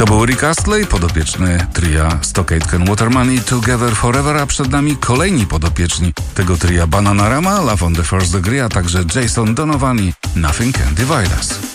To był Rick Astley, podopieczny tria Stockade Waterman i Together Forever, a przed nami kolejni podopieczni tego tria: Bananarama, Love on the First Degree, a także Jason Donovan i Nothing Can Divide Us.